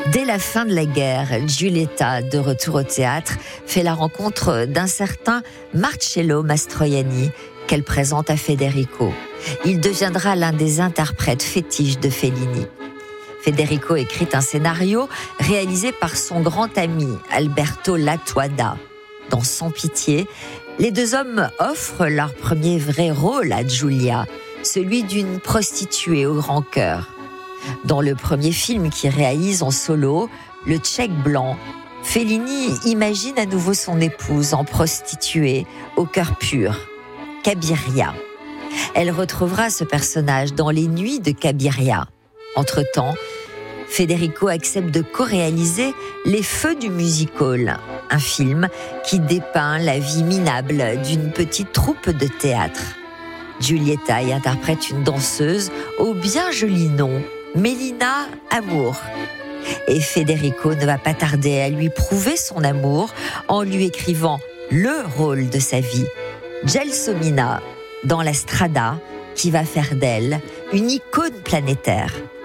Dès la fin de la guerre, Giulietta, de retour au théâtre, fait la rencontre d'un certain Marcello Mastroianni qu'elle présente à Federico. Il deviendra l'un des interprètes fétiches de Fellini. Federico écrit un scénario réalisé par son grand ami Alberto Lattuada. Dans Sans pitié, les deux hommes offrent leur premier vrai rôle à Giulia, celui d'une prostituée au grand cœur. Dans le premier film qu'il réalise en solo, Le Tchèque blanc, Fellini imagine à nouveau son épouse en prostituée au cœur pur, Cabiria. Elle retrouvera ce personnage dans Les Nuits de Cabiria. Entre-temps, Federico accepte de co-réaliser Les Feux du music-hall, un film qui dépeint la vie minable d'une petite troupe de théâtre. Giulietta y interprète une danseuse au bien joli nom, Mélina Amour. Et Federico ne va pas tarder à lui prouver son amour en lui écrivant le rôle de sa vie, Gelsomina, dans la Strada, qui va faire d'elle une icône planétaire.